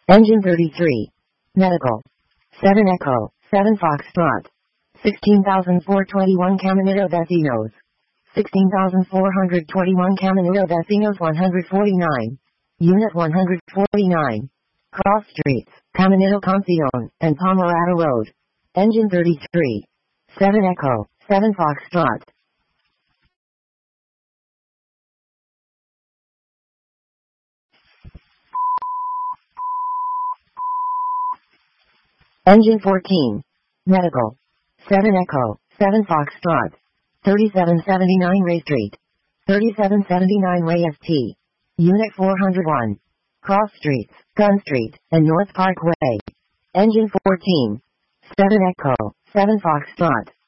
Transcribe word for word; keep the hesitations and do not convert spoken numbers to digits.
Engine thirty-three. Medical. seven Echo, seven Foxtrot. sixteen thousand four hundred twenty-one Caminito Vecinos. sixteen thousand four hundred twenty-one Caminito Vecinos one hundred forty-nine. Unit one hundred forty-nine. Cross Streets, Caminito Conción, and Pomerado Road. Engine thirty-three. seven Echo, seven Foxtrot. Engine fourteen. Medical. seven Echo, seven Foxtrot. thirty-seven seventy-nine Ray Street. thirty-seven seventy-nine Ray S T. Unit four hundred one. Cross Streets, Gun Street, and North Parkway. Engine fourteen. seven Echo, seven Foxtrot.